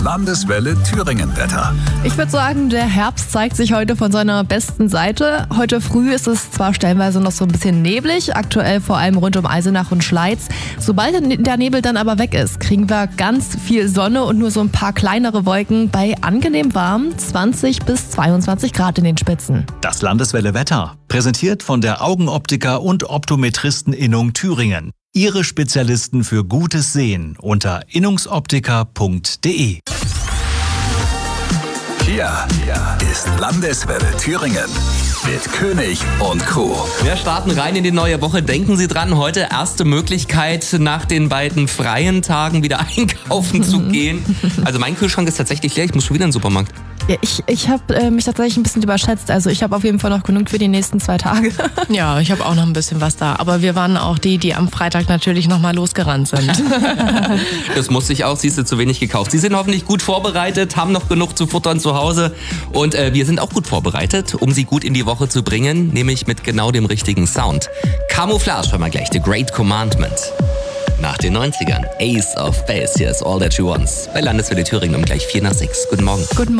Landeswelle Thüringen-Wetter. Ich würde sagen, der Herbst zeigt sich heute von seiner besten Seite. Heute früh ist es zwar stellenweise noch so ein bisschen neblig, aktuell vor allem rund um Eisenach und Schleiz. Sobald der Nebel dann aber weg ist, kriegen wir ganz viel Sonne und nur so ein paar kleinere Wolken bei angenehm warm 20 bis 22 Grad in den Spitzen. Das Landeswelle Wetter, präsentiert von der Augenoptiker und Optometristeninnung Thüringen. Ihre Spezialisten für gutes Sehen unter innungsoptiker.de. Hier ist Landeswelle Thüringen mit König und Co. Wir starten rein in die neue Woche. Denken Sie dran, heute erste Möglichkeit, nach den beiden freien Tagen wieder einkaufen zu gehen. Also mein Kühlschrank ist tatsächlich leer, ich muss schon wieder in den Supermarkt. Ja, ich habe mich tatsächlich ein bisschen überschätzt. Also ich habe auf jeden Fall noch genug für die nächsten 2 Tage. Ja, ich habe auch noch ein bisschen was da. Aber wir waren auch die am Freitag natürlich nochmal losgerannt sind. Das musste ich auch, siehst du, zu wenig gekauft. Sie sind hoffentlich gut vorbereitet, haben noch genug zu futtern zu Hause. Und wir sind auch gut vorbereitet, um Sie gut in die Woche zu bringen, nämlich mit genau dem richtigen Sound. Camouflage hören wir gleich, The Great Commandment. Nach den 90ern, Ace of Base, hier ist All That She Wants. Bei Landeswelle Thüringen um gleich 5:45. Guten Morgen. Guten Morgen.